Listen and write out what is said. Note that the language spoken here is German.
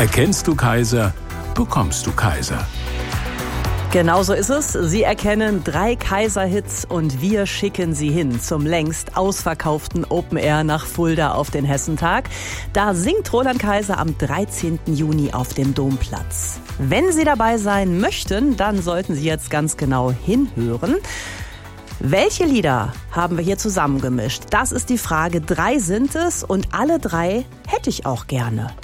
Erkennst du Kaiser, bekommst du Kaiser. Genau so ist es. Sie erkennen 3 Kaiser-Hits und wir schicken Sie hin zum längst ausverkauften Open Air nach Fulda auf den Hessentag. Da singt Roland Kaiser am 13. Juni auf dem Domplatz. Wenn Sie dabei sein möchten, dann sollten Sie jetzt ganz genau hinhören. Welche Lieder haben wir hier zusammengemischt? Das ist die Frage. 3 sind es und alle 3 hätte ich auch gerne.